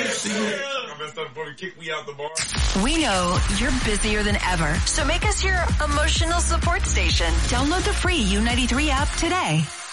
I messed up before he kicked me out the bar. We know you're busier than ever, so make us your emotional support station. Download the free U93 app today.